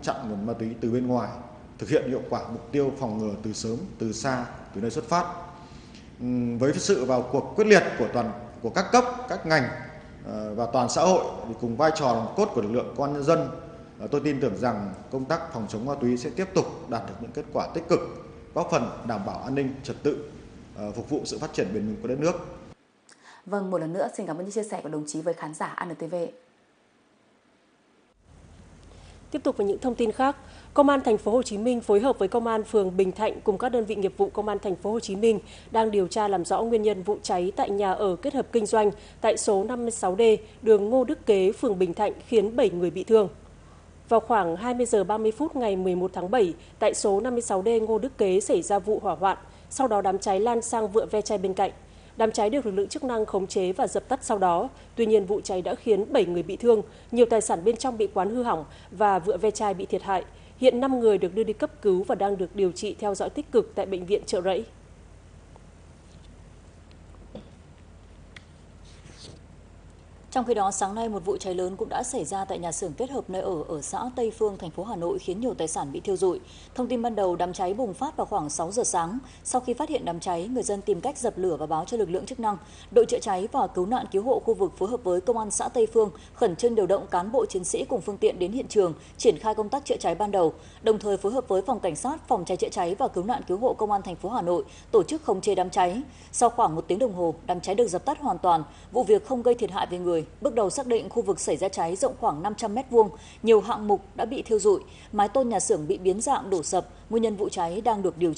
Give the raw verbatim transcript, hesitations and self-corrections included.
chặn nguồn ma túy từ bên ngoài, thực hiện hiệu quả mục tiêu phòng ngừa từ sớm, từ xa, từ nơi xuất phát. Với sự vào cuộc quyết liệt của toàn của các cấp, các ngành và toàn xã hội thì cùng vai trò nòng cốt của lực lượng công an nhân dân, tôi tin tưởng rằng công tác phòng chống ma túy sẽ tiếp tục đạt được những kết quả tích cực, góp phần đảm bảo an ninh trật tự, phục vụ sự phát triển bền vững của đất nước. Vâng, một lần nữa xin cảm ơn những chia sẻ của đồng chí với khán giả a en tê vê. Tiếp tục với những thông tin khác, Công an thành phố Hồ Chí Minh phối hợp với Công an phường Bình Thạnh cùng các đơn vị nghiệp vụ Công an thành phố Hồ Chí Minh đang điều tra làm rõ nguyên nhân vụ cháy tại nhà ở kết hợp kinh doanh tại số năm mươi sáu D, đường Ngô Đức Kế, phường Bình Thạnh khiến bảy người bị thương. Vào khoảng hai mươi giờ ba mươi phút ngày mười một tháng bảy, tại số năm mươi sáu D Ngô Đức Kế xảy ra vụ hỏa hoạn, sau đó đám cháy lan sang vựa ve chai bên cạnh. Đám cháy được lực lượng chức năng khống chế và dập tắt sau đó. Tuy nhiên, vụ cháy đã khiến bảy người bị thương, nhiều tài sản bên trong bị quán hư hỏng và vựa ve chai bị thiệt hại. Hiện năm người được đưa đi cấp cứu và đang được điều trị theo dõi tích cực tại bệnh viện Chợ Rẫy. Trong khi đó, sáng nay một vụ cháy lớn cũng đã xảy ra tại nhà xưởng kết hợp nơi ở ở xã Tây Phương, thành phố Hà Nội khiến nhiều tài sản bị thiêu rụi. Thông tin ban đầu, đám cháy bùng phát vào khoảng sáu giờ sáng. Sau khi phát hiện đám cháy, người dân tìm cách dập lửa và báo cho lực lượng chức năng. Đội chữa cháy và cứu nạn cứu hộ khu vực phối hợp với công an xã Tây Phương khẩn trương điều động cán bộ chiến sĩ cùng phương tiện đến hiện trường, triển khai công tác chữa cháy ban đầu, đồng thời phối hợp với phòng cảnh sát, phòng cháy chữa cháy và cứu nạn cứu hộ công an thành phố Hà Nội tổ chức khống chế đám cháy. Sau khoảng một tiếng đồng hồ, đám cháy được dập tắt hoàn toàn, vụ việc không gây thiệt hại về người. Bước đầu xác định khu vực xảy ra cháy rộng khoảng năm trăm mét vuông, nhiều hạng mục đã bị thiêu rụi, mái tôn nhà xưởng bị biến dạng đổ sập, nguyên nhân vụ cháy đang được điều tra.